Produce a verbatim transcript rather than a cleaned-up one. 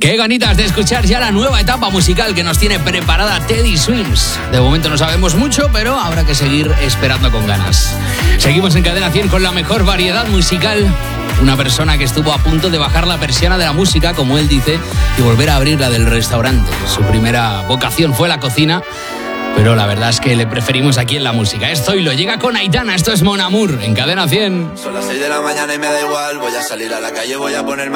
Qué ganitas de escuchar ya la nueva etapa musical que nos tiene preparada Teddy Swims. De momento no sabemos mucho, pero habrá que seguir esperando con ganas. Seguimos en Cadena cien con la mejor variedad musical. Una persona que estuvo a punto de bajar la persiana de la música, como él dice, y volver a abrir la del restaurante. Su primera vocación fue la cocina, pero la verdad es que le preferimos aquí en la música. Esto y lo llega con Aitana, esto es Mon Amour en Cadena cien. Son las seis de la mañana y me da igual, voy a salir a la calle, voy a ponerme